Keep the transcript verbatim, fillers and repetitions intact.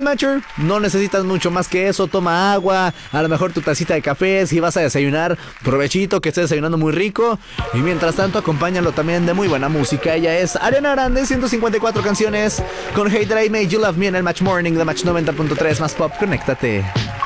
Matcher, no necesitas mucho más que eso. Toma agua, a lo mejor tu tacita de café. Si vas a desayunar, provechito, que estés desayunando muy rico. Y mientras tanto, acompáñalo también de muy buena música. Ella es Ariana Grande, ciento cincuenta y cuatro canciones con Hey That I Made You Love Me en el Match Morning de Match noventa punto tres más pop. Conéctate.